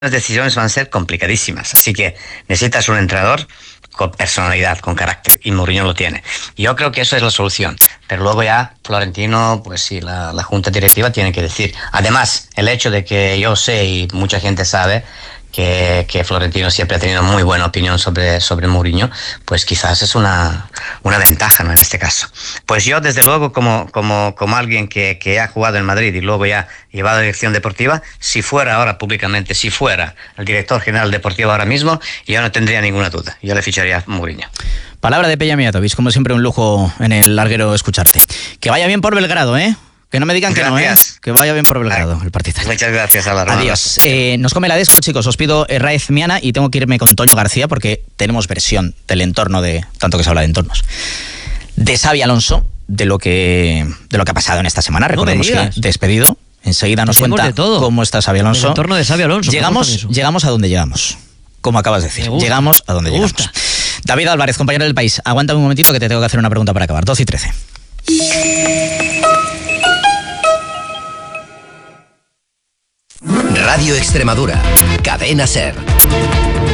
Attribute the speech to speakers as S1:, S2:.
S1: Las decisiones van a ser complicadísimas, así que necesitas un entrenador con personalidad, con carácter, y Mourinho lo tiene. Yo creo que eso es la solución, pero luego ya Florentino, pues sí, la junta directiva tiene que decir. Además, el hecho de que yo sé y mucha gente sabe que Florentino siempre ha tenido muy buena opinión sobre Mourinho, pues quizás es una ventaja, ¿no? En este caso. Pues yo, desde luego, como alguien que ha jugado en Madrid y luego ya ha llevado la dirección deportiva, si fuera ahora públicamente, si fuera el director general deportivo ahora mismo, yo no tendría ninguna duda. Yo le ficharía a Mourinho.
S2: Palabra de Peja Mijatovic, como siempre un lujo en el larguero escucharte. Que vaya bien por Belgrado, ¿eh? Que no me digan que
S1: gracias.
S2: No, que vaya bien por Belgrado, el partido.
S1: Muchas gracias, Álvaro.
S2: Adiós. Nos come la desco, chicos. Os pido Raez Miana y tengo que irme con Toño García porque tenemos versión del entorno de, tanto que se habla de entornos, de Xabi Alonso, de lo que ha pasado en esta semana. Recordemos que despedido. Enseguida nos cuenta cómo está Xabi Alonso.
S3: El entorno de Xabi Alonso.
S2: Llegamos a donde llegamos. Como acabas de decir. Llegamos a donde llegamos. David Álvarez, compañero del País. Aguántame un momentito que te tengo que hacer una pregunta para acabar. 12:13.
S4: Radio Extremadura, Cadena SER.